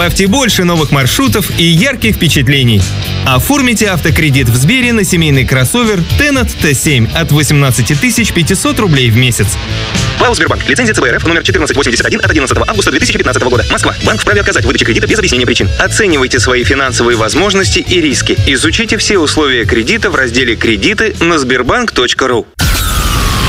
Добавьте больше новых маршрутов и ярких впечатлений. Оформите автокредит в Сбере на семейный кроссовер Tennet T7 от 18 500 рублей в месяц. ПАО «Сбербанк». Лицензия ЦБ РФ номер 1481 от 11 августа 2015 года. Москва. Банк вправе отказать в выдаче кредита без объяснения причин. Оценивайте свои финансовые возможности и риски. Изучите все условия кредита в разделе «Кредиты» на sberbank.ru.